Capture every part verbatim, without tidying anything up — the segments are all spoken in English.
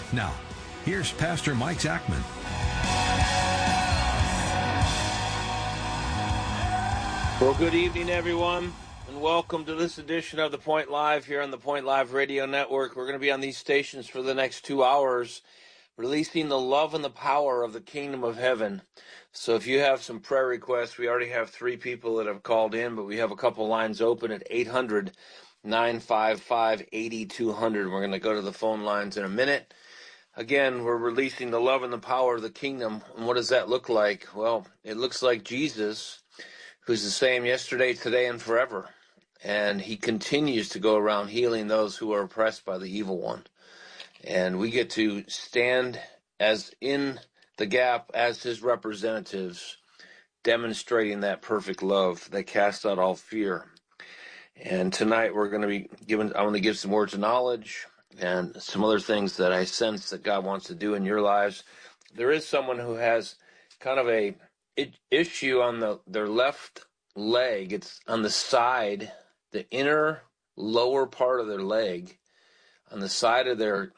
Now, here's Pastor Mike Zachman. Well, good evening, everyone, and welcome to this edition of The Point Live here on the Point Live Radio Network. We're going to be on these stations for the next two hours, releasing the love and the power of the kingdom of heaven. So if you have some prayer requests, we already have three people that have called in, but we have a couple lines open at eight hundred, nine five five, eight two zero zero. We're going to go to the phone lines in a minute. Again, we're releasing the love and the power of the kingdom. And what does that look like? Well, it looks like Jesus, who's the same yesterday, today, and forever. And he continues to go around healing those who are oppressed by the evil one. And we get to stand as in the gap as his representatives, demonstrating that perfect love that casts out all fear. And tonight we're going to be given, I want to give some words of knowledge and some other things that I sense that God wants to do in your lives. There is someone who has kind of a issue on the their left leg. It's on the side, the inner lower part of their leg, on the side of their,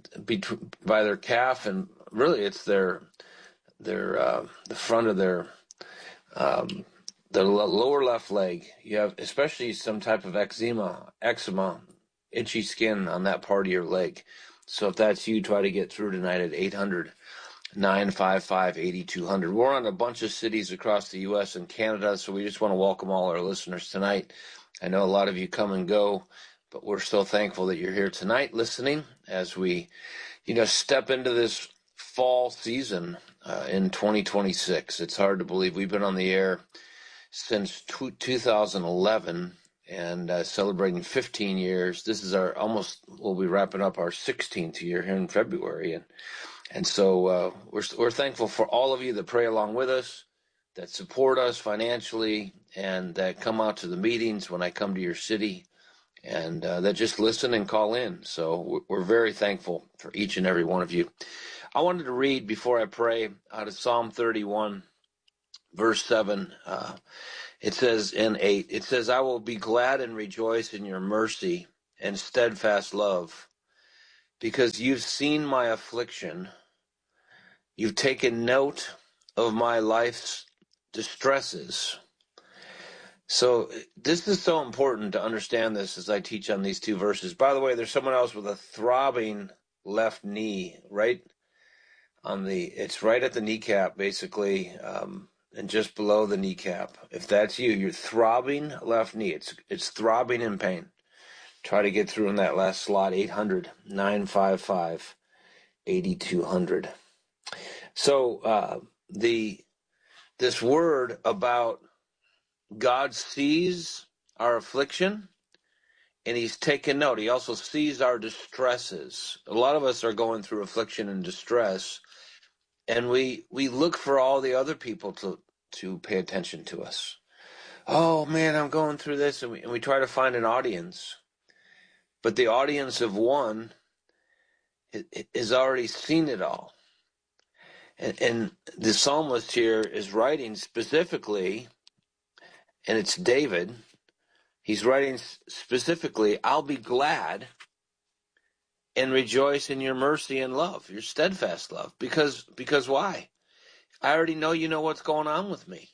by their calf, and really it's their their uh, the front of their um, the lower left leg. You have especially some type of eczema, eczema, itchy skin on that part of your leg. So if that's you, try to get through tonight at eight hundred, nine five five, eight two zero zero. We're on a bunch of cities across the U S and Canada, so we just want to welcome all our listeners tonight. I know a lot of you come and go, but we're so thankful that you're here tonight listening as we, you know, step into this fall season uh, in twenty twenty-six. It's hard to believe we've been on the air since two thousand eleven and uh, celebrating fifteen years. This is our almost, we'll be wrapping up our sixteenth year here in February. And And so uh, we're we're thankful for all of you that pray along with us, that support us financially, and that come out to the meetings when I come to your city, and uh, that just listen and call in. So we're very thankful for each and every one of you. I wanted to read before I pray out of Psalm thirty-one, verse seven. Uh, it says in eight, it says, "I will be glad and rejoice in your mercy and steadfast love, because you've seen my affliction. You've taken note of my life's distresses." So this is so important to understand this as I teach on these two verses. By the way, there's someone else with a throbbing left knee, right on the, it's right at the kneecap, basically, um, and just below the kneecap. If that's you, you're throbbing left knee. It's it's throbbing in pain. Try to get through in that last slot, eight hundred, nine five five, eight two zero zero. So uh, the this word about God sees our affliction and he's taken note. He also sees our distresses. A lot of us are going through affliction and distress, and we we look for all the other people to, to pay attention to us. Oh, man, I'm going through this, and we, and we try to find an audience. But the audience of one has already seen it all. And, and the psalmist here is writing specifically, and it's David. He's writing specifically, "I'll be glad and rejoice in your mercy and love, your steadfast love." Because, because why? I already know you know what's going on with me.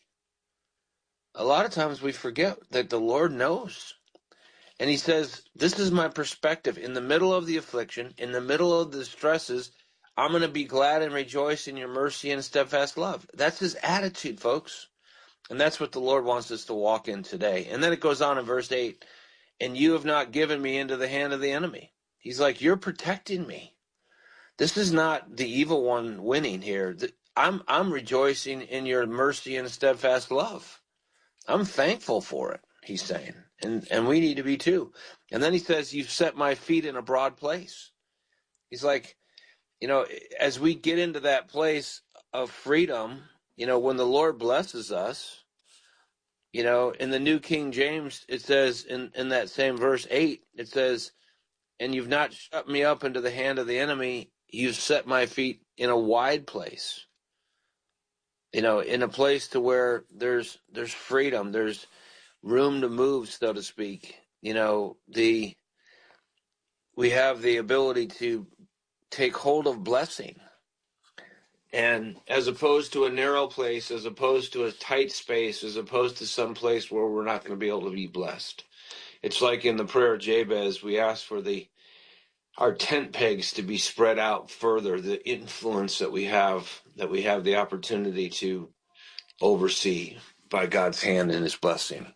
A lot of times we forget that the Lord knows. And he says, this is my perspective. In the middle of the affliction, in the middle of the stresses, I'm going to be glad and rejoice in your mercy and steadfast love. That's his attitude, folks. And that's what the Lord wants us to walk in today. And then it goes on in verse eight, "And you have not given me into the hand of the enemy." He's like, you're protecting me. This is not the evil one winning here. I'm, I'm rejoicing in your mercy and steadfast love. I'm thankful for it, he's saying. And, and we need to be too. And then he says, "You've set my feet in a broad place." He's like, you know, as we get into that place of freedom, you know, when the Lord blesses us, you know, in the New King James, it says in, in that same verse eight, it says, "And you've not shut me up into the hand of the enemy. You've set my feet in a wide place." You know, in a place to where there's there's freedom, there's room to move, so to speak. You know, the we have the ability to take hold of blessing. And as opposed to a narrow place, as opposed to a tight space, as opposed to some place where we're not going to be able to be blessed. It's like in the prayer of Jabez, we ask for the our tent pegs to be spread out further, the influence that we have, that we have the opportunity to oversee by God's hand and his blessing.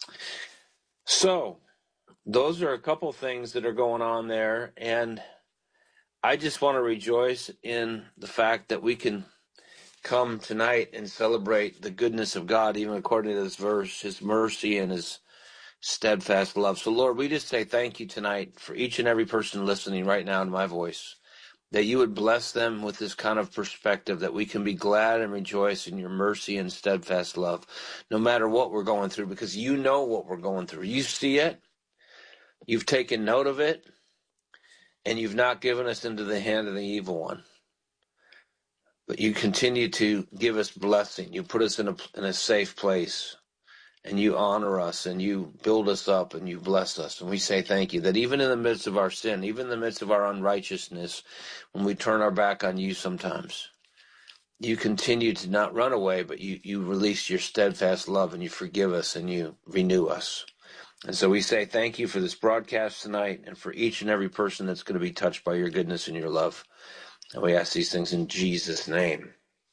So those are a couple things that are going on there, and I just want to rejoice in the fact that we can come tonight and celebrate the goodness of God, even according to this verse, his mercy and his steadfast love. So, Lord, we just say thank you tonight for each and every person listening right now to my voice, that you would bless them with this kind of perspective, that we can be glad and rejoice in your mercy and steadfast love, no matter what we're going through, because you know what we're going through. You see it, you've taken note of it, and you've not given us into the hand of the evil one. But you continue to give us blessing. You put us in a, in a safe place, and you honor us, and you build us up, and you bless us. And we say thank you that even in the midst of our sin, even in the midst of our unrighteousness, when we turn our back on you sometimes, you continue to not run away, but you, you release your steadfast love, and you forgive us, and you renew us. And so we say thank you for this broadcast tonight, and for each and every person that's going to be touched by your goodness and your love. And we ask these things in Jesus' name.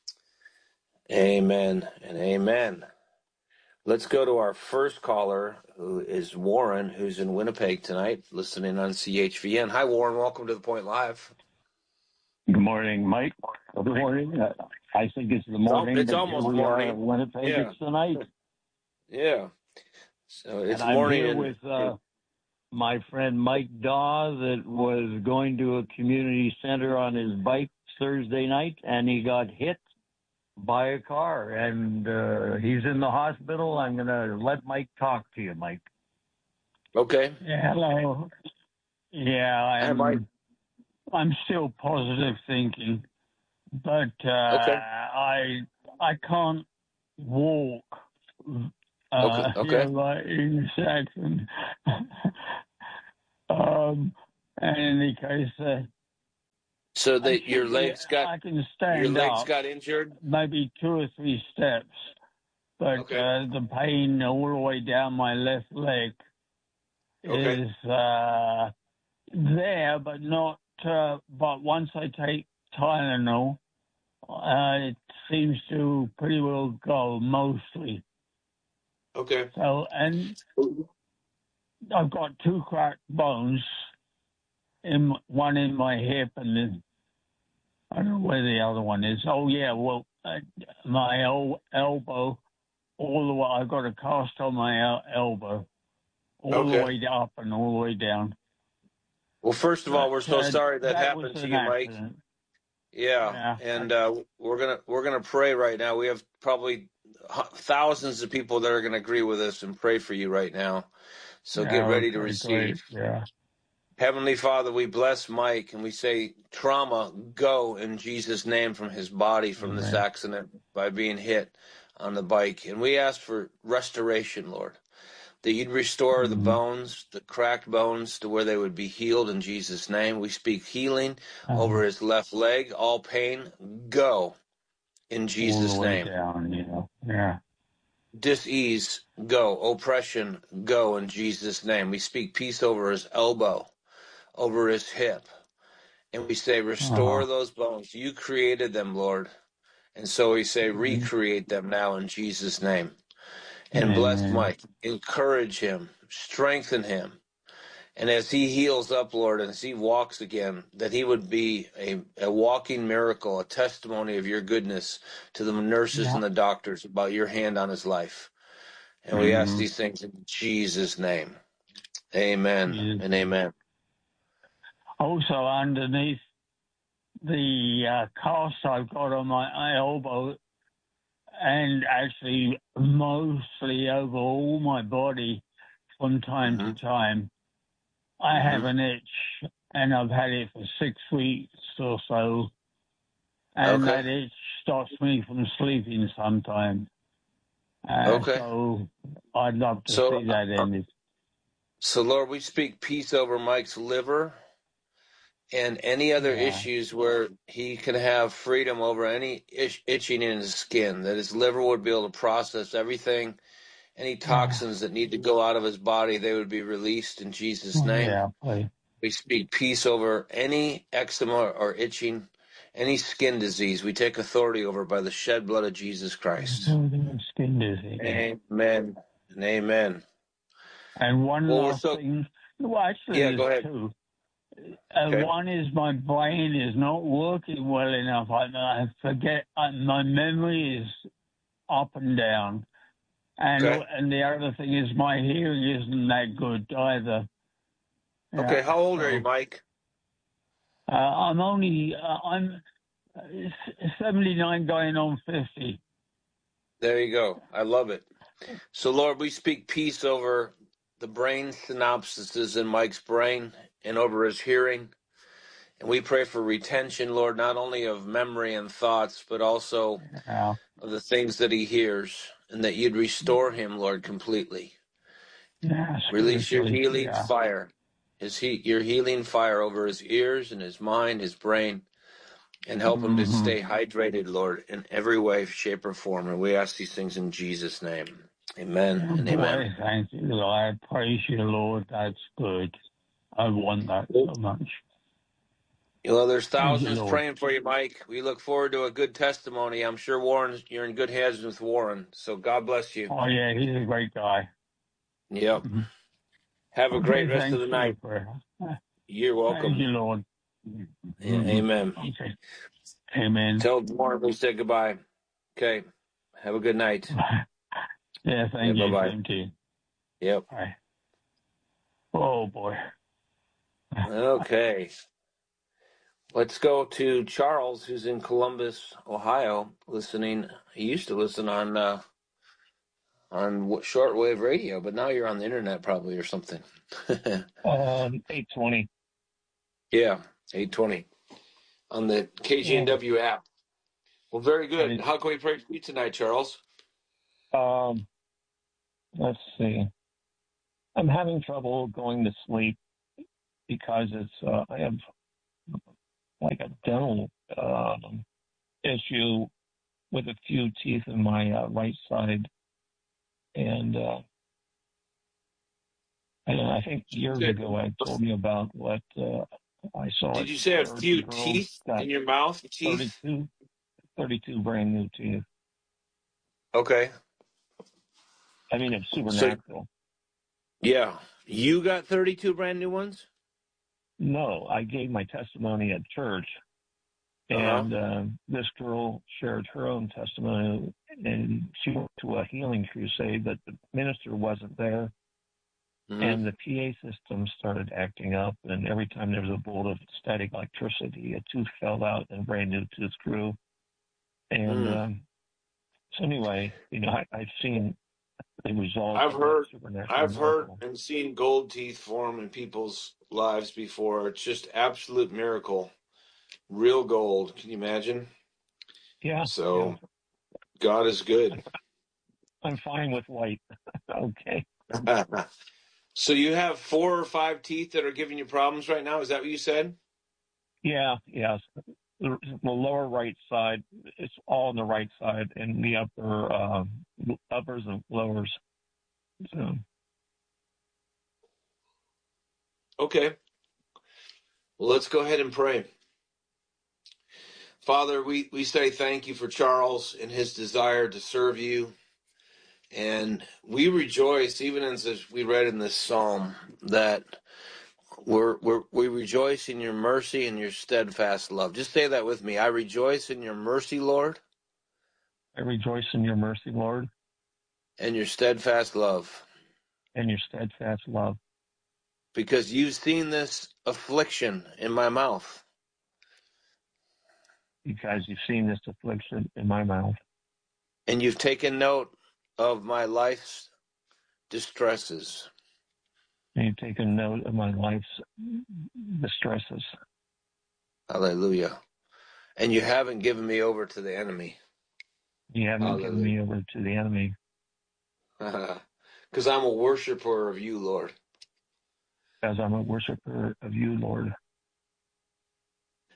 Amen and amen. Let's go to our first caller, who is Warren, who's in Winnipeg tonight, listening on C H V N. Hi, Warren. Welcome to The Point Live. Good morning, Mike. Good morning. Uh, I think it's the morning. It's almost morning. In Winnipeg. Yeah. It's tonight. Yeah. So it's and I'm morning. here in... with uh, my friend Mike Daw, that was going to a community center on his bike Thursday night, and he got hit by a car, and uh, he's in the hospital. I'm going to let Mike talk to you, Mike. Okay. Yeah, hello. Yeah, I'm, Hi, Mike. I'm still positive thinking, but uh, okay. I I can't walk. Uh, okay. Okay. Here, like in Saxon. um, in any case, uh, so that your legs be, got I can stand your legs up, got injured, maybe two or three steps, but okay. uh, the pain all the way down my left leg okay. is uh, there, but not. Uh, but once I take Tylenol, uh, it seems to pretty well go mostly. Okay. So, and I've got two cracked bones, in one in my hip, and then I don't know where the other one is. Oh yeah, well, uh, my el- elbow, all the way. I've got a cast on my el- elbow, all okay. the way up and all the way down. Well, first of but, all, we're so uh, sorry that, that happened to you, accident. Mike. Yeah, yeah. and uh, we're gonna we're gonna pray right now. We have probably thousands of people that are gonna agree with us and pray for you right now. So yeah, get ready okay, to receive. Great. Yeah. Heavenly Father, we bless Mike and we say, trauma, go in Jesus' name from his body from Amen. this accident by being hit on the bike. And we ask for restoration, Lord, that you'd restore mm-hmm. the bones, the cracked bones, to where they would be healed in Jesus' name. We speak healing uh-huh. over his left leg. All pain, go in Jesus' all the way name. down, you know. Yeah. Dis-ease, go. Oppression, go in Jesus' name. We speak peace over his elbow, over his hip. And we say, restore uh-huh. those bones. You created them, Lord. And so we say, mm-hmm. recreate them now in Jesus' name. And Amen. bless Mike. Encourage him. Strengthen him. And as he heals up, Lord, and as he walks again, that he would be a, a walking miracle, a testimony of your goodness to the nurses yeah. and the doctors about your hand on his life. And mm-hmm. we ask these things in Jesus' name. Amen Jesus. and amen. Also, underneath the uh, cast I've got on my elbow, and actually mostly over all my body from time mm-hmm. to time, I mm-hmm. have an itch, and I've had it for six weeks or so, and okay. that itch stops me from sleeping sometimes. Uh, okay. So I'd love to so, see that ended. So, Lord, we speak peace over Mike's liver, and any other Yeah. issues where he can have freedom over any itch, itching in his skin, that his liver would be able to process everything, any Yeah. toxins that need to go out of his body, they would be released in Jesus' name. Yeah. Please. We speak peace over any eczema or itching, any skin disease. We take authority over by the shed blood of Jesus Christ. Skin disease. Amen and amen. And one Well, we're last so thing. Well, actually, yeah. Go there's ahead. two. Uh, Okay. One is my brain is not working well enough. I, I forget. Uh, my memory is up and down. And Okay. and the other thing is my hearing isn't that good either. Okay. Yeah, How old are you, so Mike? uh, I'm only uh, I'm uh, seventy-nine going on fifty. There you go. I love it. So, Lord, we speak peace over the brain synapses in Mike's brain and over his hearing. And we pray for retention, Lord, not only of memory and thoughts, but also Yeah. of the things that he hears, and that you'd restore him, Lord, completely. Yeah, Release your spiritually. healing Yeah. fire, his heat, your healing fire over his ears and his mind, his brain, and help him to Mm-hmm. stay hydrated, Lord, in every way, shape, or form. And we ask these things in Jesus' name. Amen Oh, and boy, amen. thank you, Lord. I praise you, Lord. That's good. I want that so much. Well, there's Thank you, thousands Lord. praying for you, Mike. We look forward to a good testimony. I'm sure Warren, you're in good hands with Warren. So God bless you. Oh, yeah, he's a great guy. Yep. Mm-hmm. Have a Okay, great rest of thanks the for your night. prayer. You're Thank welcome. you, Lord. Yeah, Mm-hmm. amen. Okay. Amen. Tell Warren we said goodbye. Okay. Have a good night. Yeah, Yeah, thank you. bye-bye. Same to you. Yep. Bye. Oh, boy. Okay. Let's go to Charles, who's in Columbus, Ohio, listening. He used to listen on uh, on w- shortwave radio, but now you're on the internet probably or something. Um, eight twenty. Yeah, eight twenty on the K G N W app. Well, very good. How can we pray for you tonight, Charles? Um, let's see. I'm having trouble going to sleep because it's uh, I have like a dental um, issue with a few teeth in my uh, right side, and uh, I, I think years Okay. ago I told you about what uh, I saw at Did you say a church. few A girl teeth got in your mouth? Teeth? thirty-two, thirty-two brand new teeth. Okay. I mean, it's So, supernatural. yeah. You got thirty-two brand new ones? No, I gave my testimony at church, Uh-huh. and uh, this girl shared her own testimony, and she went to a healing crusade, but the minister wasn't there, Mm-hmm. and the P A system started acting up, and every time there was a bolt of static electricity, a tooth fell out and a brand new tooth grew. And Mm. um, so anyway, you know, I, I've seen the results I've of that heard supernatural I've heard miracle. and seen gold teeth form in people's lives before. It's just absolute miracle. Real gold. Can you imagine? Yeah, So yeah. God is good. I'm fine with white. Okay. So you have four or five teeth that are giving you problems right now? Is that what you said? Yeah, yes. The, the lower right side, it's all on the right side, and the upper uh, uppers and lowers. So, Okay. Well, let's go ahead and pray. Father, we, we say thank you for Charles and his desire to serve you. And we rejoice, even as we read in this psalm, that we're, we're, we rejoice in your mercy and your steadfast love. Just say that with me. I rejoice in your mercy, Lord, I rejoice in your mercy, Lord, and your steadfast love, and your steadfast love, because you've seen this affliction in my mouth, because you've seen this affliction in my mouth, and you've taken note of my life's distresses. and you've taken note of my life's distresses, Hallelujah. And you haven't given me over to the enemy. you haven't Hallelujah. given me over to the enemy, Because I'm a worshiper of you, Lord. as I'm a worshiper of you, Lord.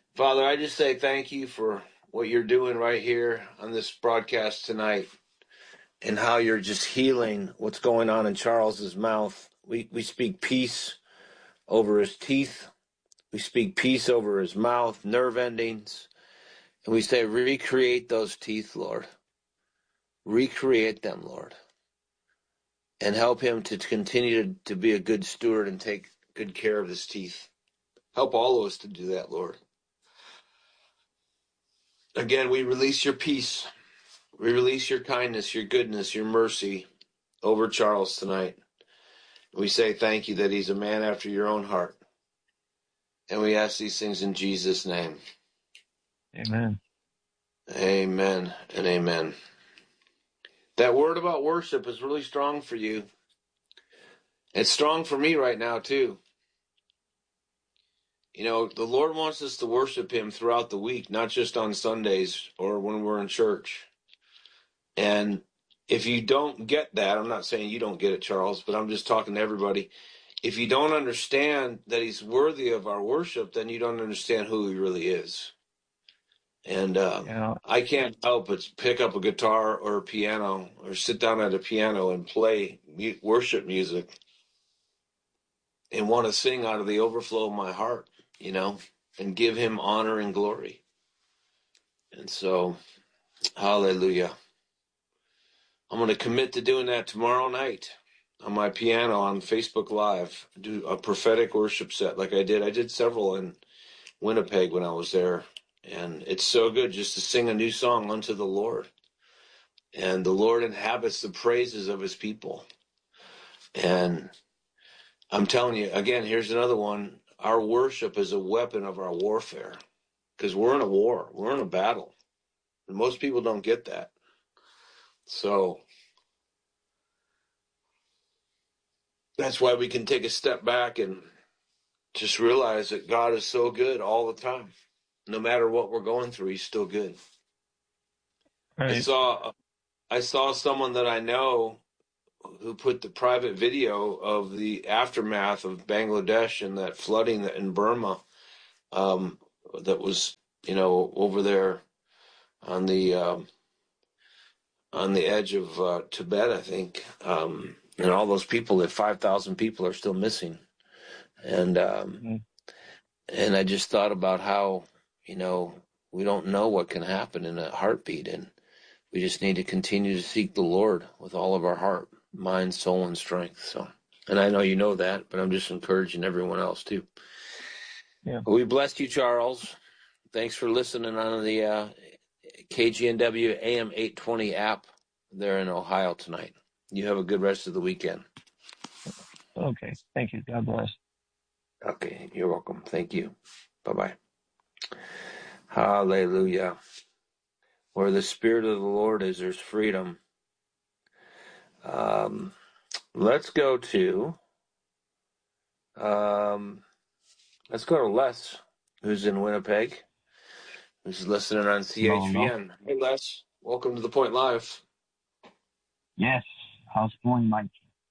Father, I just say thank you for what you're doing right here on this broadcast tonight and how you're just healing what's going on in Charles's mouth. We we speak peace over his teeth. We speak peace over his mouth, nerve endings. And we say, recreate those teeth, Lord. Recreate them, Lord. And help him to continue to, to be a good steward and take good care of his teeth. Help all of us to do that, Lord. Again, we release your peace. We release your kindness, your goodness, your mercy over Charles tonight. We say thank you that he's a man after your own heart. And we ask these things in Jesus' name. Amen. Amen and amen. That word about worship is really strong for you. It's strong for me right now, too. You know, the Lord wants us to worship him throughout the week, not just on Sundays or when we're in church. And if you don't get that, I'm not saying you don't get it, Charles, but I'm just talking to everybody. If you don't understand that he's worthy of our worship, then you don't understand who he really is. And uh, Yeah. I can't help but pick up a guitar or a piano or sit down at a piano and play mu- worship music and want to sing out of the overflow of my heart, you know, and give him honor and glory. And so, hallelujah. I'm going to commit to doing that tomorrow night on my piano on Facebook Live, do a prophetic worship set like I did. I did several in Winnipeg when I was there. And it's so good just to sing a new song unto the Lord. And the Lord inhabits the praises of his people. And I'm telling you, again, here's another one. Our worship is a weapon of our warfare because we're in a war. We're in a battle. And most people don't get that. So that's why we can take a step back and just realize that God is so good all the time. No matter what we're going through, he's still good. Right. I saw I saw someone that I know who put the private video of the aftermath of Bangladesh and that flooding that in Burma um, that was, you know, over there on the um, on the edge of uh, Tibet, I think. Um, and all those people, that five thousand people are still missing. And um, Mm-hmm. and I just thought about how, you know, we don't know what can happen in a heartbeat, and we just need to continue to seek the Lord with all of our heart, mind, soul, and strength. So, and I know you know that, but I'm just encouraging everyone else too. Yeah. We blessed you, Charles. Thanks for listening on the uh, K G N W A M eight twenty app there in Ohio tonight. You have a good rest of the weekend. Okay. Thank you. God bless. Okay, you're welcome. Thank you. Bye-bye. Hallelujah. Where the Spirit of the Lord is, there's freedom. Um, let's go to um, let's go to Les, who's in Winnipeg, who's listening on No, no. C H V N. Hey, Les, welcome to the Point Live. Yes. How's it going, Mike?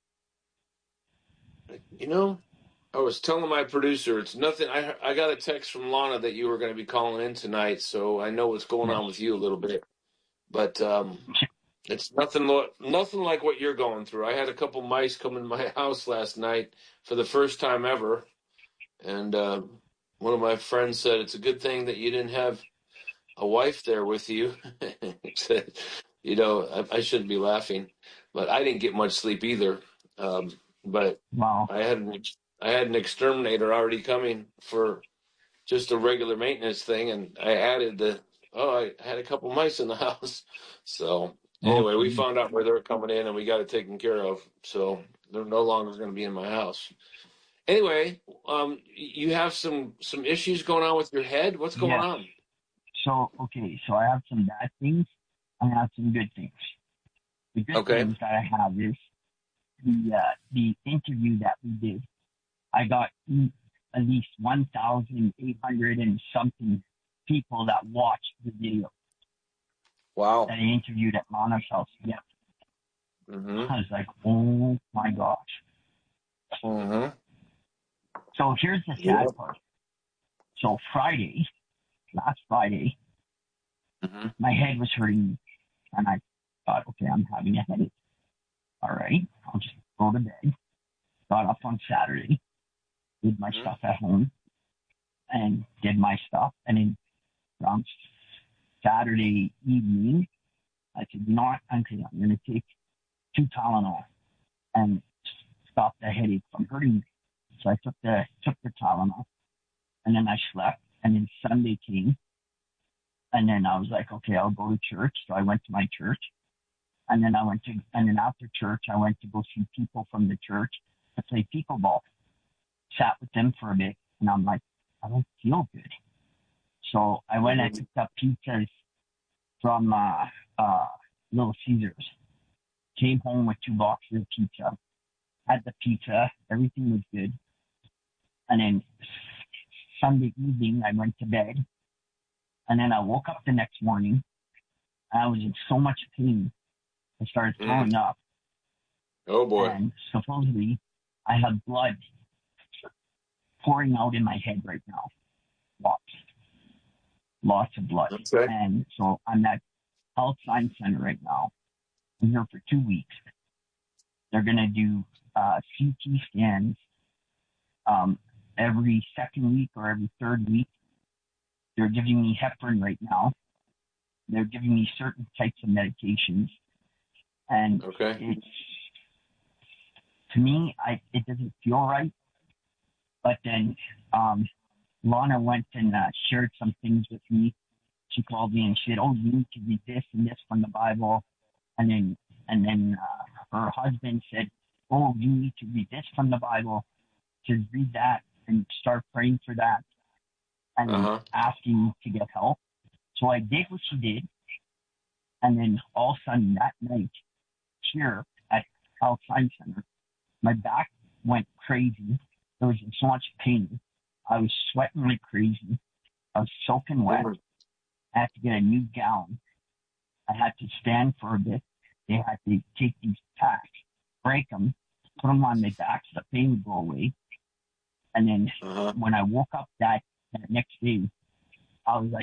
You know, I was telling my producer, it's nothing. I I got a text from Lana that you were going to be calling in tonight, so I know what's going Yes. on with you a little bit. But um, it's nothing lo- nothing like what you're going through. I had a couple mice come in my house last night for the first time ever, and uh, one of my friends said it's a good thing that you didn't have a wife there with you. He said, you know, I, I shouldn't be laughing, but I didn't get much sleep either. Um, but Wow. I had an, I had an exterminator already coming for just a regular maintenance thing, and I added the oh, I had a couple mice in the house. So anyway, we Okay. found out where they're coming in, and we got it taken care of. So they're no longer going to be in my house. Anyway, um, you have some some issues going on with your head. What's going Yes. on? So, okay. So I have some bad things. I have some good things. The good Okay. things that I have is the uh, the interview that we did. I got mm, at least one thousand eight hundred and something people that watched the video Wow. that I interviewed at Lana's house. Yeah. Mm-hmm. I was like, oh my gosh. Mm-hmm. So here's the Yeah. sad part. So Friday, last Friday, Mm-hmm. my head was hurting me, and I thought, okay, I'm having a headache. All right, I'll just go to bed. Got up on Saturday, did my Mhm. stuff at home, and did my stuff. And then around Saturday evening, I said, you know what, okay, I'm going to take two Tylenol and stop the headache from hurting me. So I took the took the Tylenol, and then I slept. And then Sunday came, and then I was like, okay, I'll go to church. So I went to my church, and then I went to, and then after church, I went to go see people from the church to play pickleball. Sat with them for a bit, and I'm like, I don't feel good. So I went and picked up pizzas from uh, uh, Little Caesars. Came home with two boxes of pizza. Had the pizza. Everything was good. And then Sunday evening, I went to bed. And then I woke up the next morning. I was in so much pain. I started throwing Mm. up. Oh boy. And supposedly, I have blood pouring out in my head right now. Lots. Lots of blood. Okay. And so I'm at Health Science Center right now. I'm here for two weeks. They're going to do uh, C T scans um, every second week or every third week. They're giving me heparin right now. They're giving me certain types of medications. And Okay. it's, to me, I, it doesn't feel right. But then um, Lana went and uh, shared some things with me. She called me and she said, oh, you need to read this and this from the Bible. And then and then uh, her husband said, oh, you need to read this from the Bible. Just read that and start praying for that and Uh-huh. asking me to get help. So I did what she did. And then all of a sudden that night here at Health Science Center, my back went crazy. There was in so much pain. I was sweating like crazy. I was soaking wet. I had to get a new gown. I had to stand for a bit. They had to take these packs, break them, put them on my back so the pain would go away. And then Uh-huh. when I woke up that, that next day, I was like,